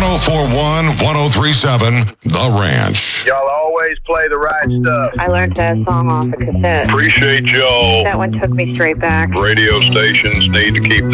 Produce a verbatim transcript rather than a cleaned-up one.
oh four one, one oh three seven, The Ranch. Y'all always play the right stuff. I learned that song off a cassette. Appreciate y'all. That one took me straight back. Radio stations need to keep